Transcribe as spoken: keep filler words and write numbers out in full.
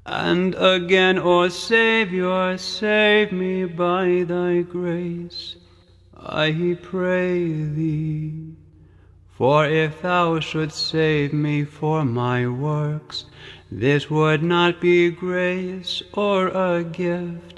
And again, O Saviour, save me by thy grace, I pray thee. For if thou shouldst save me for my works, this would not be grace or a gift,